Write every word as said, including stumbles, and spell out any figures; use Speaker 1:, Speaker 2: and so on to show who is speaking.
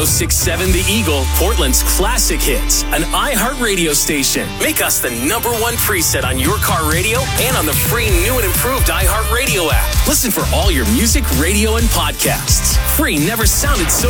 Speaker 1: oh six point seven The Eagle, Portland's classic hits. An iHeartRadio station. Make us the number one preset on your car radio and on the free new and improved iHeartRadio app. Listen for all your music, radio, and podcasts. Free never sounded so